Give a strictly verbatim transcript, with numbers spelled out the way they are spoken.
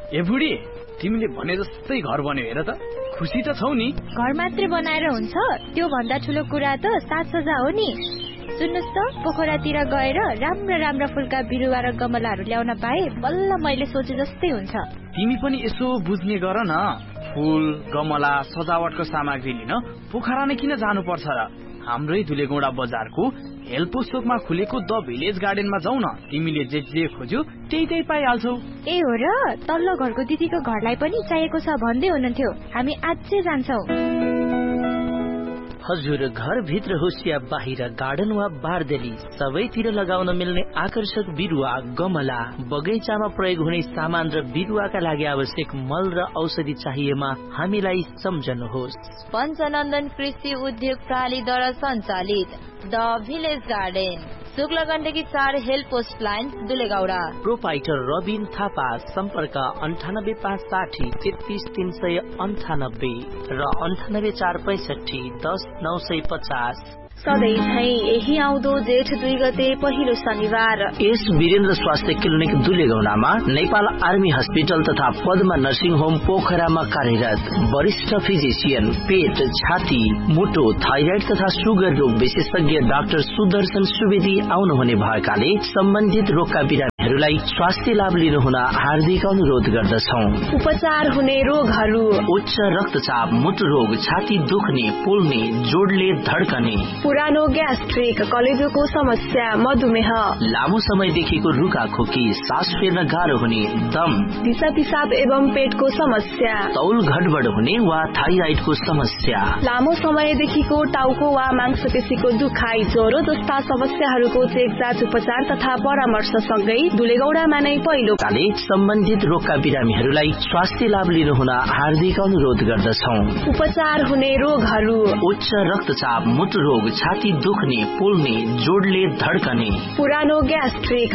ए बुढी, तिमीले भने जस्तै घर बन्यो हेर त। खुसी त छौ नि? घर मात्रै बनाएर हुन्छ? त्यो भन्दा ठुलो कुरा त साजसज्जा हो नि। सुन्नुस् त, पोखरातिर गएर राम्रा राम्रा फुलका बिरुवा र गमलाहरू ल्याउन पाए बल्ल मैले सोचे जस्तै हुन्छ। तिमी पनि यसो बुझ्ने गर न। फुल, गमला, सजावटको सामग्री लिन पोखरा नै किन जानु पर्छ र? हाम्रै धुलेगौडा बजारको हेल्पोस्टोकमा खुलेको द भिलेज गार्डनमा जाऊ न। तिमीले जे जे खोज्यौ त्यही त्यही पाइहाल्छौ। ए हो र? तल्लो घरको दिदीको घरलाई पनि चाहिएको छ भन्दै हुनुहुन्थ्यो। हामी आजै जान्छौ। हजुर, घर भित्र होस् या बाहिर, गार्डन वा बारदेली, सबैतिर लगाउन मिल्ने आकर्षक बिरुवा, गमला, बगैँचामा प्रयोग हुने सामान र बिरुवाका लागि आवश्यक मल र औषधि चाहिएमा हामीलाई सम्झनुहोस्। पञ्चनन्दन कृषि उद्योग प्रणालीद्वारा सञ्चालित द भिलेज गार्डन, शुक्लगण्डकी चार help post line, दुलेगौडा। Proprietor Rabin Thapa. सम्पर्क अन्ठानब्बे पाँच साठी तेत्तीस तीन सय अन्ठानब्बे र अन्ठानब्बे चार पैसठी दस नौ सय पचास। सधैँ झै यही आउँदो जेठ दुई गते पहिलो शनिबार एस वीरेन्द्र स्वास्थ्य क्लिनिक दुलेगौडामा नेपाल आर्मी हस्पिटल तथा पद्मा नर्सिङ होम पोखरामा कार्यरत वरिष्ठ फिजिशियन, पेट, छाती, मुटु, थाइराइड तथा सुगर रोग विशेषज्ञ डाक्टर सुदर्शन सुवेदी आउनुहुने भएकाले सम्बन्धित रोगका बिरामीहरूलाई स्वास्थ्य लाभ लिनुहुन हार्दिक अनुरोध गर्दछौ। उपचार हुने रोगहरू: उच्च रक्तचाप, मुटु रोग, छाती दुख्ने, पोल्ने, जोडले धड्कने, पुरानो ग्यास्ट्रिक, कलेजोको समस्या, मधुमेह, लामो समयदेखिको रुखा खोकी, सास फेर्न गाह्रो हुने, दम, दिशा पिसाब एवं पेटको समस्या, तौल घटबड हुने वा थाइराइडको समस्या, लामो समयदेखिको टाउको वा मांसपेशीको दुखाइ, ज्वरो जस्ता समस्याहरूको चेकजाँच, उपचार तथा परामर्श सँगै दुलेगौडामा नै पहिलो काले सम्बन्धित रोगका बिरामीहरूलाई स्वास्थ्य लाभ लिनुहुन हार्दिक अनुरोध गर्दछौ। उपचार हुने रोगहरू: उच्च रक्तचाप, मुटु रोग, छाती दुख्ने, पोल्ने, जोडले धड्कने, पुरानो ग्यास्ट्रिक,